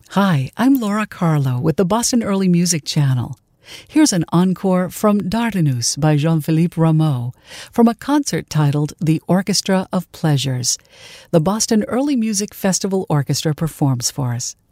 Hi, I'm Laura Carlo with the Boston Early Music Channel. Here's an encore from Dardanus by Jean-Philippe Rameau from a concert titled The Orchestra of Pleasures. The Boston Early Music Festival Orchestra performs for us.